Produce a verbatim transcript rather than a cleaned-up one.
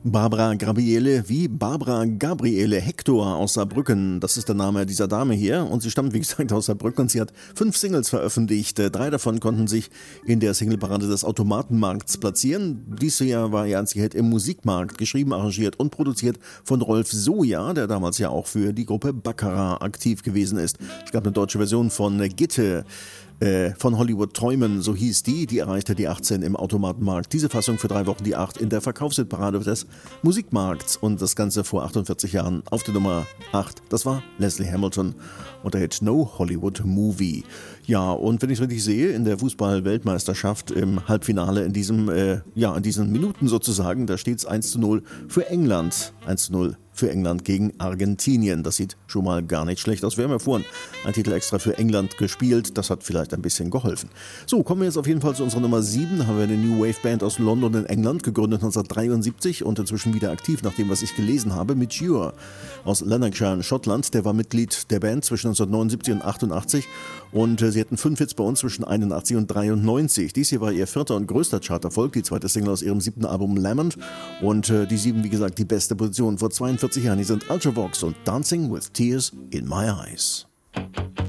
Barbara Gabriele wie Barbara Gabriele Hector aus Saarbrücken. Das ist der Name dieser Dame hier und sie stammt, wie gesagt, aus Saarbrücken und sie hat fünf Singles veröffentlicht. Drei davon konnten sich in der Singleparade des Automatenmarkts platzieren. Dieses Jahr war ihr einziger Hit im Musikmarkt, geschrieben, arrangiert und produziert von Rolf Soja, der damals ja auch für die Gruppe Baccarat aktiv gewesen ist. Es gab eine deutsche Version von Gitte. Äh, von Hollywood Träumen, so hieß die, die erreichte die achtzehn im Automatenmarkt. Diese Fassung für drei Wochen die acht in der Verkaufshitparade des Musikmarkts und das Ganze vor achtundvierzig Jahren auf der Nummer acht. Das war Leslie Hamilton und der Hit No Hollywood Movie. Ja, und wenn ich es richtig sehe, in der Fußball-Weltmeisterschaft im Halbfinale in diesem, äh, ja, in diesen Minuten sozusagen, da steht es eins zu null für England. eins zu null für England gegen Argentinien. Das sieht schon mal gar nicht schlecht aus. Wir haben ja vorhin einen Titel extra für England gespielt. Das hat vielleicht ein bisschen geholfen. So, kommen wir jetzt auf jeden Fall zu unserer Nummer sieben. Da haben wir eine New Wave Band aus London in England, gegründet neunzehnhundertdreiundsiebzig und inzwischen wieder aktiv, nach dem, was ich gelesen habe, mit Mature aus Lanarkshire in Schottland. Der war Mitglied der Band zwischen neunzehnhundertneunundsiebzig und achtundachtzig und äh, sie hatten fünf Hits bei uns zwischen einundachtzig und dreiundneunzig. Dies hier war ihr vierter und größter Charterfolg, die zweite Single aus ihrem siebten Album Lament und äh, die sieben, wie gesagt, die beste Position vor zweiundvierzig Jahren. Die sind Ultravox und Dancing with Tears in My Eyes.